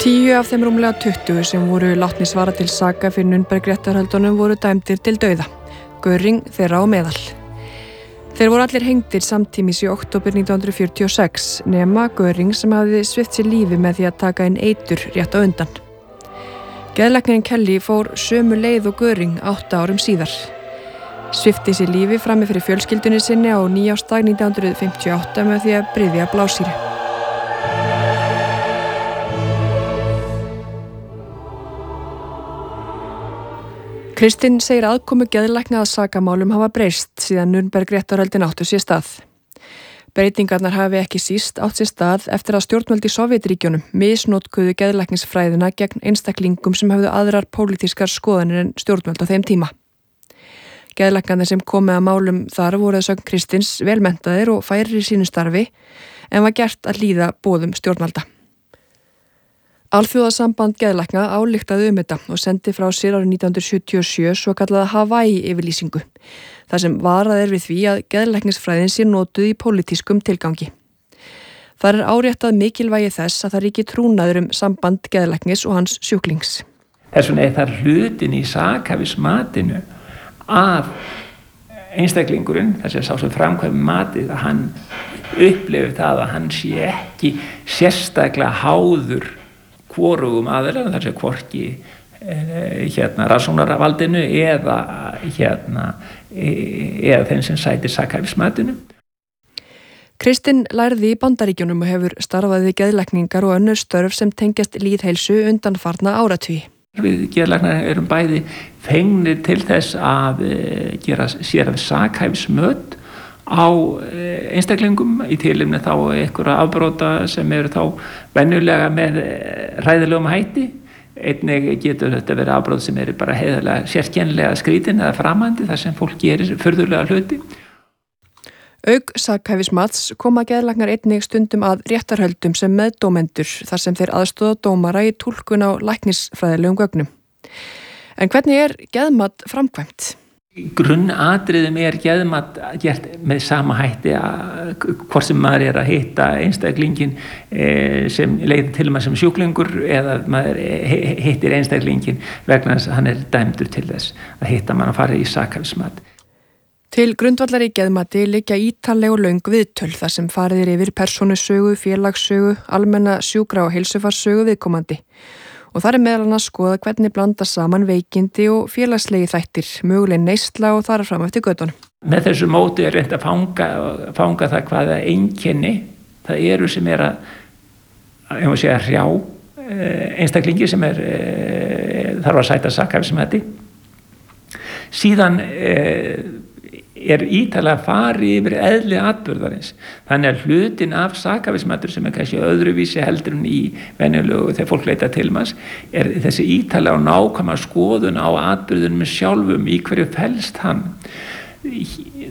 10 af þeim rúmlega 20 sem voru látnir svara til saka fyrir Nürnberg-réttarhöldunum voru dæmdir til dauða. Göring þeirra á meðal. Þeir voru allir hengdir samtímis í október 1946 nema Göring sem hafði svipt sér lífi með því að taka inn eitur rétt á undan. Geðlæknirinn Kelly fór sömu leið og Göring 8 árum síðar. Svipti sér lífi frammi fyrir fjölskyldunni sinni á nýársdag 1958 með því að bryðja blásýru. Kristinn segir aðkomu geðlækna að sakamálum hafa breyst síðan Nürnberg-réttarhöldin áttu sér stað. Breytingarnar hafi ekki síst átt sér stað eftir að stjórnvöld í Sovétríkjunum misnotkuðu geðlæknisfræðina gegn einstaklingum sem höfðu aðrar pólitískar skoðanir en stjórnvöld á þeim tíma. Geðlæknarnir sem komu að málum þar voru að sögn Kristins velmenntaðir og færir í sínu starfi en var gert að hlýða boðum stjórnvalda. Alþjóðasamband geðlækna ályktaði þetta og sendi frá sér árið 1977 svo kallaða Hawaii-yfirlýsingu, þar sem varað við því að geðlæknisfræðin sé notuð í pólitískum tilgangi. Þar áréttað mikilvægi þess að það ríki trúnaður samband geðlæknis og hans sjúklings. Þess vegna það hlutin í sakhæfismatinu að einstaklingurinn, þessi sá sem framkvæmir matið, að hann upplifir það að hann sé ekki sérstaklega háður hvorugum aðeila, þar sem hvorki rannsóknarvaldinu eða þeim sem sætir sakhæfismatinu. Kristinn lærði í Bandaríkjunum og hefur starfað við geðlækningar og önnur störf sem tengjast lýðheilsu undanfarna áratugi. Við geðlæknar erum bæði fengnir til þess að gera sér af sakhæfismöt á einstaklingum í tilefni þá einhverja afbrota sem eru þá venjulega með hræðilegum hætti. Einnig getur þetta verið afbrot sem eru bara heiðarlega sérkennilega skrítin eða framandi þar sem fólk gerir furðulega hluti. Auk sakhæfismats koma geðlæknar einnig stundum að réttarhöldum sem meðdómendur þar sem þeir aðstoða dómara í túlkun á læknisfræðilegum gögnum. En hvernig er geðmat framkvæmt? Grunnatriðum geðmat gert með sama hætti að hvort sem maður að hitta einstaklingin sem leiðir til maður sem sjúklingur eða maður hittir einstaklingin vegna þess að hann dæmdur til þess að hitta mann að fara í sakhæfismat. Til grundvallar í geðmati liggja ítarleg og löng viðtöl þar sem farið yfir persónusögu, félagssögu, almenna sjúkra- og heilsufarssögu viðkomandi. Og þar meðal annars skoða hvernig blanda saman veikindi og félagslegi þættir, möguleg neysla og þar fram eftir götunum. Með þessu móti reynt að fanga það hvaða einkenni það eru sem að hrjá einstaklingi sem þarf að sæta sakhæfismati. Síðan ítarlega farið yfir eðli atburðarins. Þannig að hlutin af sakhæfismatur sem kannski öðruvísi heldur en í venjulegu þegar fólk leita til manns þessi ítarlega og nákvæma skoðun á atburðunum sjálfum í hverju felst hann.